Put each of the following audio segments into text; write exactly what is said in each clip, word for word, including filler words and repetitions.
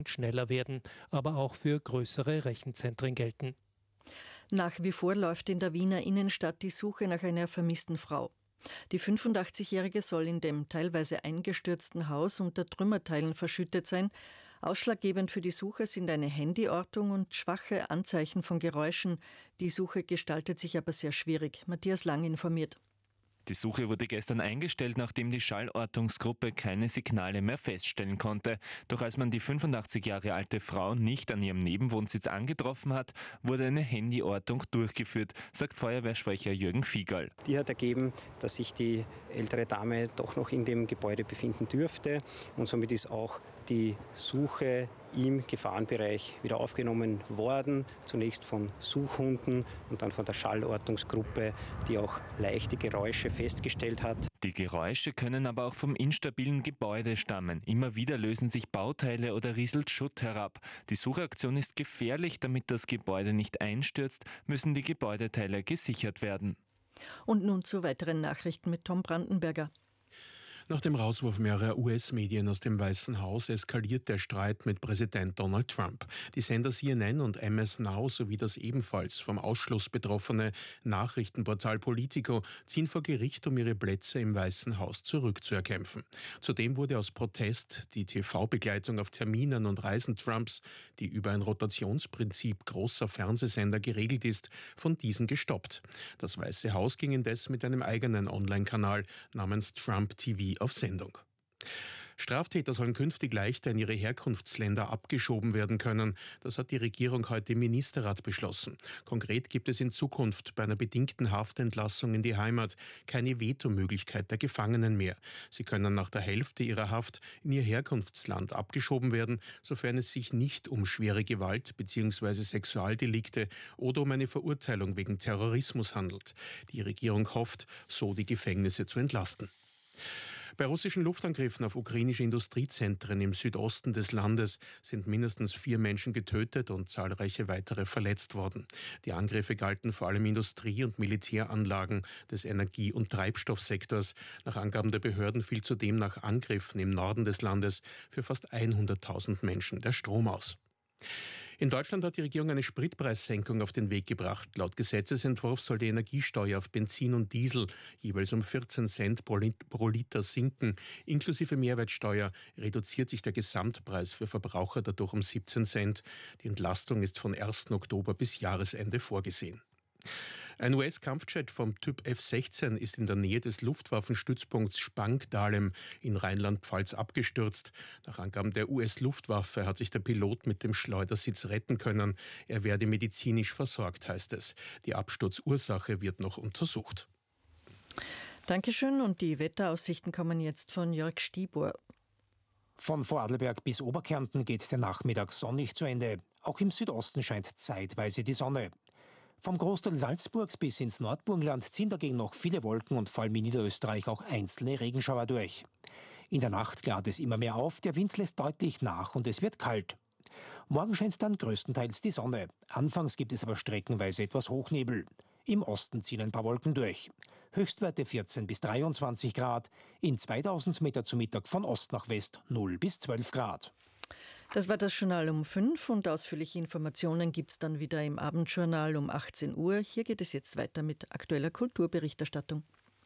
schneller werden, aber auch für größere Rechenzentren gelten. Nach wie vor läuft in der Wiener Innenstadt die Suche nach einer vermissten Frau. Die fünfundachtzigjährige soll in dem teilweise eingestürzten Haus unter Trümmerteilen verschüttet sein. Ausschlaggebend für die Suche sind eine Handyortung und schwache Anzeichen von Geräuschen. Die Suche gestaltet sich aber sehr schwierig. Matthias Lang informiert. Die Suche wurde gestern eingestellt, nachdem die Schallortungsgruppe keine Signale mehr feststellen konnte. Doch als man die fünfundachtzig Jahre alte Frau nicht an ihrem Nebenwohnsitz angetroffen hat, wurde eine Handyortung durchgeführt, sagt Feuerwehrsprecher Jürgen Fiegerl. Die hat ergeben, dass sich die ältere Dame doch noch in dem Gebäude befinden dürfte und somit ist auch die Suche im Gefahrenbereich wieder aufgenommen worden. Zunächst von Suchhunden und dann von der Schallortungsgruppe, die auch leichte Geräusche festgestellt hat. Die Geräusche können aber auch vom instabilen Gebäude stammen. Immer wieder lösen sich Bauteile oder rieselt Schutt herab. Die Suchaktion ist gefährlich, damit das Gebäude nicht einstürzt, müssen die Gebäudeteile gesichert werden. Und nun zu weiteren Nachrichten mit Tom Brandenberger. Nach dem Rauswurf mehrerer U S-Medien aus dem Weißen Haus eskaliert der Streit mit Präsident Donald Trump. Die Sender C N N und M S Now sowie das ebenfalls vom Ausschluss betroffene Nachrichtenportal Politico ziehen vor Gericht, um ihre Plätze im Weißen Haus zurückzuerkämpfen. Zudem wurde aus Protest die T V-Begleitung auf Terminen und Reisen Trumps, die über ein Rotationsprinzip großer Fernsehsender geregelt ist, von diesen gestoppt. Das Weiße Haus ging indes mit einem eigenen Online-Kanal namens Trump T V auf Sendung. Straftäter sollen künftig leichter in ihre Herkunftsländer abgeschoben werden können. Das hat die Regierung heute im Ministerrat beschlossen. Konkret gibt es in Zukunft bei einer bedingten Haftentlassung in die Heimat keine Vetomöglichkeit der Gefangenen mehr. Sie können nach der Hälfte ihrer Haft in ihr Herkunftsland abgeschoben werden, sofern es sich nicht um schwere Gewalt bzw. Sexualdelikte oder um eine Verurteilung wegen Terrorismus handelt. Die Regierung hofft, so die Gefängnisse zu entlasten. Bei russischen Luftangriffen auf ukrainische Industriezentren im Südosten des Landes sind mindestens vier Menschen getötet und zahlreiche weitere verletzt worden. Die Angriffe galten vor allem Industrie- und Militäranlagen des Energie- und Treibstoffsektors. Nach Angaben der Behörden fiel zudem nach Angriffen im Norden des Landes für fast hunderttausend Menschen der Strom aus. In Deutschland hat die Regierung eine Spritpreissenkung auf den Weg gebracht. Laut Gesetzesentwurf soll die Energiesteuer auf Benzin und Diesel jeweils um vierzehn Cent pro Liter sinken. Inklusive Mehrwertsteuer reduziert sich der Gesamtpreis für Verbraucher dadurch um siebzehn Cent. Die Entlastung ist von ersten Oktober bis Jahresende vorgesehen. Ein U S-Kampfjet vom Typ F sechzehn ist in der Nähe des Luftwaffenstützpunkts Spangdahlem in Rheinland-Pfalz abgestürzt. Nach Angaben der U S-Luftwaffe hat sich der Pilot mit dem Schleudersitz retten können. Er werde medizinisch versorgt, heißt es. Die Absturzursache wird noch untersucht. Dankeschön, und die Wetteraussichten kommen jetzt von Jörg Stiebuhr. Von Vorarlberg bis Oberkärnten geht der Nachmittag sonnig zu Ende. Auch im Südosten scheint zeitweise die Sonne. Vom Großteil Salzburgs bis ins Nordburgenland ziehen dagegen noch viele Wolken und vor allem in Niederösterreich auch einzelne Regenschauer durch. In der Nacht klart es immer mehr auf, der Wind lässt deutlich nach und es wird kalt. Morgen scheint dann größtenteils die Sonne. Anfangs gibt es aber streckenweise etwas Hochnebel. Im Osten ziehen ein paar Wolken durch. Höchstwerte vierzehn bis dreiundzwanzig Grad, in zweitausend Meter zu Mittag von Ost nach West null bis zwölf Grad. Das war das Journal um fünf und ausführliche Informationen gibt es dann wieder im Abendjournal um achtzehn Uhr. Hier geht es jetzt weiter mit aktueller Kulturberichterstattung.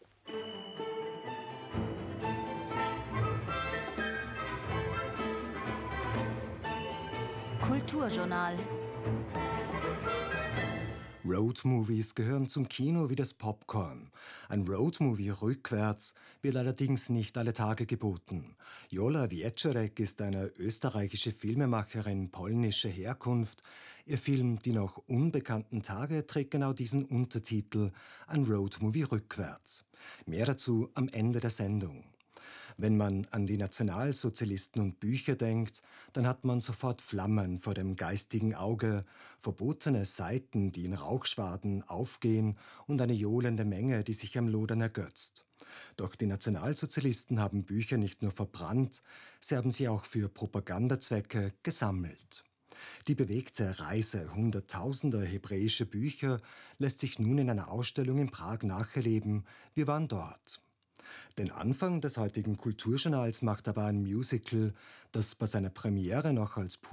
Kulturjournal. Roadmovies gehören zum Kino wie das Popcorn. Ein Roadmovie rückwärts wird allerdings nicht alle Tage geboten. Jola Wieczorek ist eine österreichische Filmemacherin polnischer Herkunft. Ihr Film Die noch unbekannten Tage trägt genau diesen Untertitel, ein Roadmovie rückwärts. Mehr dazu am Ende der Sendung. Wenn man an die Nationalsozialisten und Bücher denkt, dann hat man sofort Flammen vor dem geistigen Auge, verbotene Seiten, die in Rauchschwaden aufgehen und eine johlende Menge, die sich am Lodern ergötzt. Doch die Nationalsozialisten haben Bücher nicht nur verbrannt, sie haben sie auch für Propagandazwecke gesammelt. Die bewegte Reise hunderttausender hebräischer Bücher lässt sich nun in einer Ausstellung in Prag nacherleben. Wir waren dort. Den Anfang des heutigen Kulturjournals macht aber ein Musical, das bei seiner Premiere noch als